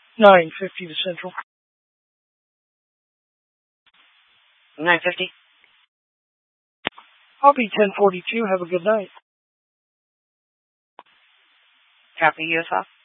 9:50 to Central. 9:50. I'll be 10:42. Have a good night. Copy, USF.